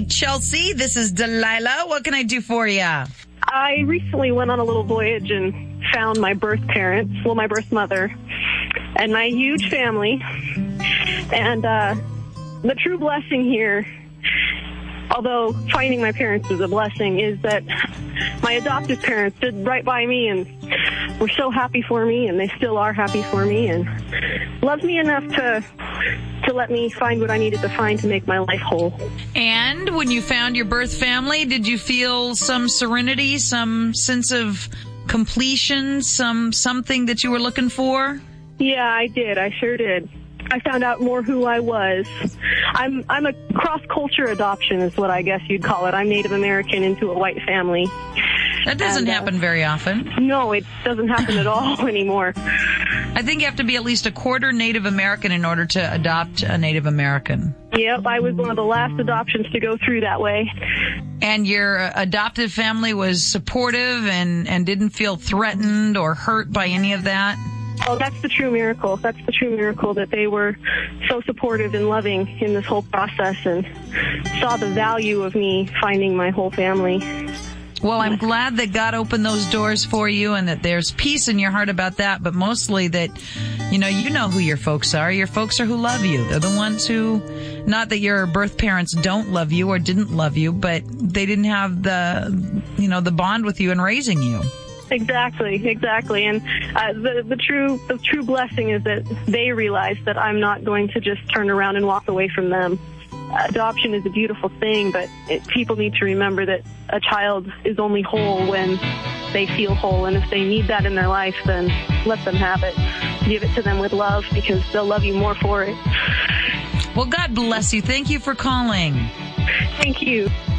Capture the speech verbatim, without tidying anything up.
Hi, Chelsea. This is Delilah. What can I do for you? I recently went on a little voyage and found my birth parents, well, my birth mother, and my huge family. And uh, the true blessing here, although finding my parents is a blessing, is that my adoptive parents did right by me and were so happy for me, and they still are happy for me, and loved me enough to to let me find what I needed to find to make my life whole. And when you found your birth family, did you feel some serenity, some sense of completion, some something that you were looking for? Yeah, I did. I sure did. I found out more who I was. I'm I'm a cross-culture adoption is what I guess you'd call it. I'm Native American into a white family. That doesn't and, uh, happen very often. No, it doesn't happen at all anymore. I think you have to be at least a quarter Native American in order to adopt a Native American. Yep, I was one of the last adoptions to go through that way. And your adoptive family was supportive and, and didn't feel threatened or hurt by any of that? Oh, that's the true miracle. That's the true miracle, that they were so supportive and loving in this whole process and saw the value of me finding my whole family. Well, I'm glad that God opened those doors for you and that there's peace in your heart about that, but mostly that, you know, you know who your folks are. Your folks are who love you. They're the ones who, not that your birth parents don't love you or didn't love you, but they didn't have the, you know, the bond with you in raising you. Exactly, exactly. And uh, the the true the true blessing is that they realize that I'm not going to just turn around and walk away from them. Adoption is a beautiful thing, but it, people need to remember that a child is only whole when they feel whole, and if they need that in their life, then let them have it. Give it to them with love, because they'll love you more for it. Well, God bless you. Thank you for calling. Thank you.